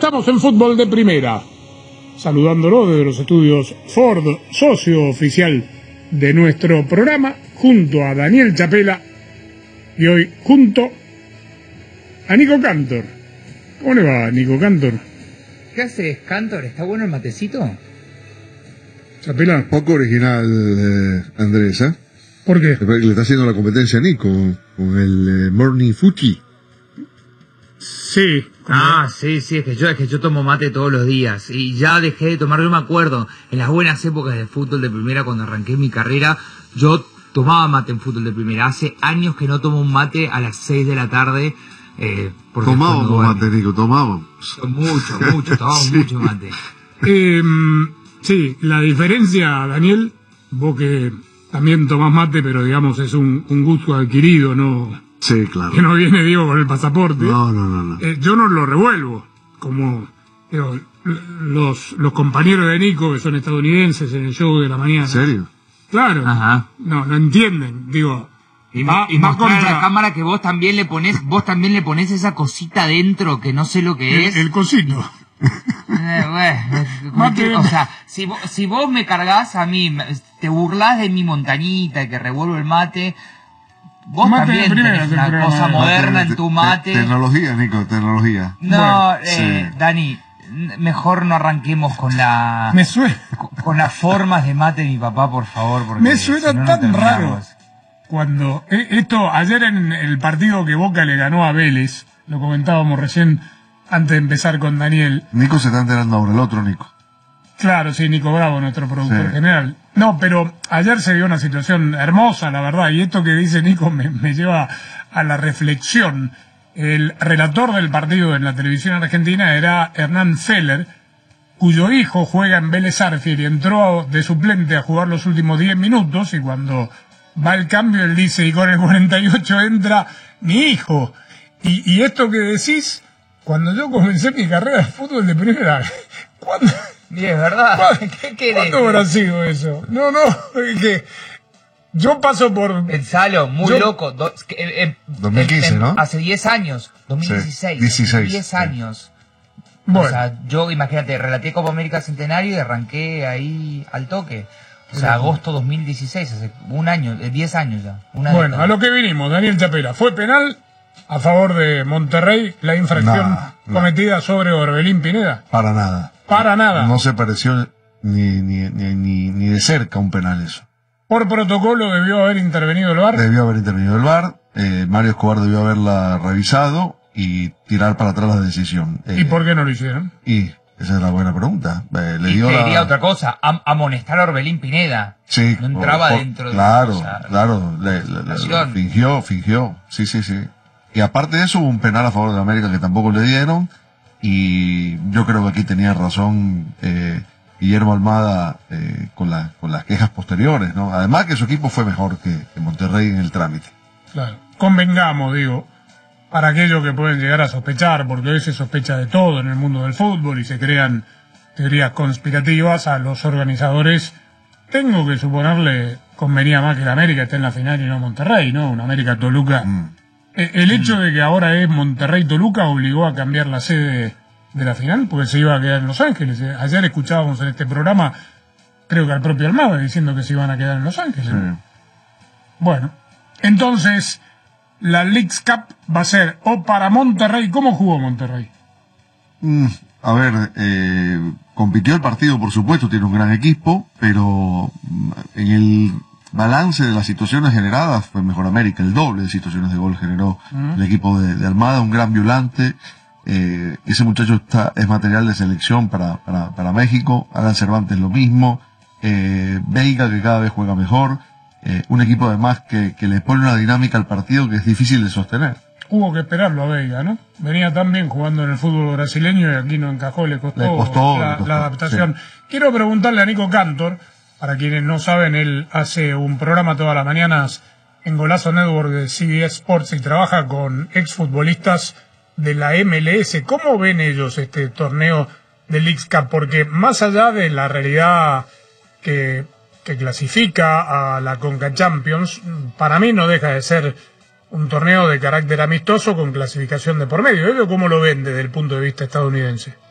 estamos en Fútbol de Primera, saludándolo desde los estudios Ford, socio oficial de nuestro programa, junto a Daniel Chapela y hoy junto a Nico Cantor. ¿Cómo le va, Nico Cantor? ¿Qué haces, Cantor? ¿Está bueno el matecito? Chapela. Poco original, Andrés, ¿eh? ¿Por qué? Le está haciendo la competencia a Nico con el Morning Fuchi. Sí. Sí, es que yo tomo mate todos los días y ya dejé de tomar, yo me acuerdo, en las buenas épocas del fútbol de primera, cuando arranqué mi carrera, yo tomaba mate en fútbol de primera. Hace años que no tomo un mate a las 6 de la tarde. Tomábamos mate, Nico, tomábamos. Tomábamos mucho mate. Sí, la diferencia, Daniel, vos que también tomás mate, pero digamos es un gusto adquirido, ¿no? Sí, claro. Que no viene, digo, con el pasaporte. No. Yo no lo revuelvo, como digo, los compañeros de Nico, que son estadounidenses, en el show de la mañana. ¿En serio? Claro. Ajá. No entienden, digo. Y va mostrar contra a la cámara que vos también le pones esa cosita dentro que no sé lo que es. El cosito. O sea, si vos me cargas a mí, te burlás de mi montañita, que revuelvo el mate. Vos Mate también primero, tenés una cosa moderna en tu mate. Tecnología, Nico, tecnología. No, sí. Dani, mejor no arranquemos con Me suena. con las formas de mate de mi papá, por favor. Porque Me suena si no, tan no raro. Cuando ayer en el partido que Boca le ganó a Vélez, lo comentábamos recién antes de empezar con Daniel. Nico se está enterando ahora, el otro Nico. Claro, sí, Nico Bravo, nuestro productor Sí. general. No, pero ayer se dio una situación hermosa, la verdad, y esto que dice Nico me lleva a la reflexión. El relator del partido en la televisión argentina era Hernán Feller, cuyo hijo juega en Vélez Sarsfield y entró de suplente a jugar los últimos 10 minutos, y cuando va el cambio él dice, y con el 48 entra mi hijo. Y esto que decís, cuando yo comencé mi carrera de fútbol de primera, ¿cuándo? Y es verdad. ¿Cuándo habrá sido eso? No, es que yo paso por... Pensalo, muy loco. 2015, ¿no? Hace 10 años, 2016. Sí, 16. 10 años. Bueno. O sea, yo, imagínate, relaté Copa América Centenario y arranqué ahí al toque. O sea, agosto 2016, hace un año, 10 años ya. Bueno, a lo que vinimos, Daniel Chapela. ¿Fue penal a favor de Monterrey la infracción cometida sobre Orbelín Pineda? Para nada. Para nada. No se pareció ni de cerca un penal eso. Por protocolo debió haber intervenido el VAR. Debió haber intervenido el VAR. Mario Escobar debió haberla revisado y tirar para atrás la decisión. ¿Y por qué no lo hicieron? Y esa es la buena pregunta. Te diría otra cosa, amonestar a Orbelín Pineda. Sí. No entraba dentro de... Claro. Fingió. Sí. Y aparte de eso hubo un penal a favor de América que tampoco le dieron. Y yo creo que aquí tenía razón Guillermo Almada con las quejas posteriores, ¿no? Además que su equipo fue mejor que Monterrey en el trámite. Claro. Convengamos, digo, para aquellos que pueden llegar a sospechar, porque hoy se sospecha de todo en el mundo del fútbol y se crean teorías conspirativas, a los organizadores tengo que suponerle convenía más que la América esté en la final y no Monterrey, ¿no? Una América Toluca. El hecho de que ahora es Monterrey-Toluca obligó a cambiar la sede de la final, porque se iba a quedar en Los Ángeles. Ayer escuchábamos en este programa, creo que al propio Almada, diciendo que se iban a quedar en Los Ángeles. Sí. Bueno, entonces la Leagues Cup va a ser o para Monterrey. ¿Cómo jugó Monterrey? A ver, compitió el partido, por supuesto, tiene un gran equipo, pero en el balance de las situaciones generadas fue mejor América. El doble de situaciones de gol generó el equipo de Almada, un gran violante. Ese muchacho es material de selección para México. Alan Cervantes lo mismo. Veiga, que cada vez juega mejor. Un equipo además que le pone una dinámica al partido que es difícil de sostener. Hubo que esperarlo a Veiga, ¿no? Venía tan bien jugando en el fútbol brasileño y aquí no encajó, le costó la adaptación. Sí. Quiero preguntarle a Nico Cantor, para quienes no saben, él hace un programa todas las mañanas en Golazo Network de CBS Sports y trabaja con exfutbolistas de la MLS. ¿Cómo ven ellos este torneo de Leagues Cup? Porque más allá de la realidad que clasifica a la Conca Champions, para mí no deja de ser un torneo de carácter amistoso con clasificación de por medio. ¿Ellos cómo lo ven desde el punto de vista estadounidense?